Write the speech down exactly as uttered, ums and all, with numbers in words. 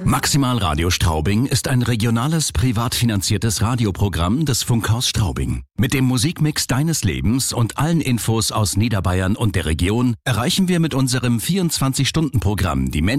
Maximal Radio Straubing ist ein regionales, privat finanziertes Radioprogramm des Funkhaus Straubing. Mit dem Musikmix deines Lebens und allen Infos aus Niederbayern und der Region erreichen wir mit unserem vierundzwanzig Stunden Programm die Menschen